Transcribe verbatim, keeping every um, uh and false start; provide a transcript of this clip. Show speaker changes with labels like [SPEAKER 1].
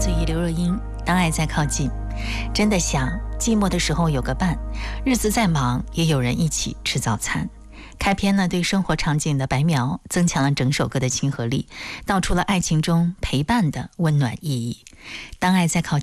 [SPEAKER 1] 自于刘若英，当爱在靠近。真的想寂寞的时候有个伴，日子再忙也有人一起吃早餐。开篇呢，对生活场景的白描增强了整首歌的亲和力，道出了爱情中陪伴的温暖意义。当爱在靠近